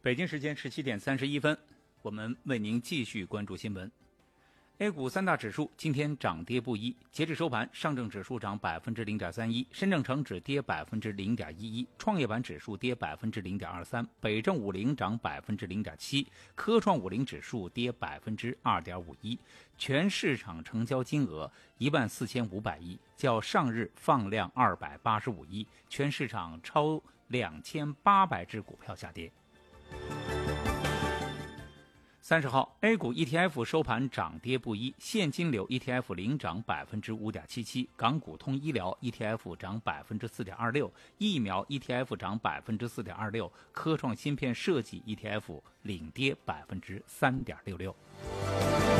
北京时间17:31，我们为您继续关注新闻。A 股三大指数今天涨跌不一，截至收盘，上证指数涨 0.31%， 深证成指跌 0.11%， 创业板指数跌 0.23%， 北证50涨 0.7%， 科创50指数跌 2.51%， 全市场成交金额14500亿，较上日放量285亿，全市场超2800只股票下跌。30号 A 股 ETF 收盘涨跌不一，现金流 ETF 领涨 5.77%， 港股通医疗 ETF 涨 4.26%， 疫苗 ETF 涨 4.26%， 科创芯片设计 ETF 领跌 3.66%。